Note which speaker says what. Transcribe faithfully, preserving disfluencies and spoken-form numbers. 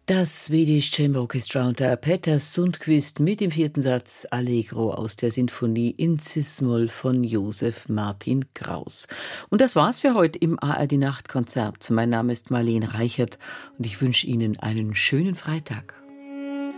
Speaker 1: Das Swedish Chamber Orchestra unter Peter Sundqvist mit dem vierten Satz Allegro aus der Sinfonie in Cis-Moll von Josef Martin Kraus. Und das war's für heute im A R D Nachtkonzert. Mein Name ist Marlene Reichert und ich wünsche Ihnen einen schönen Freitag.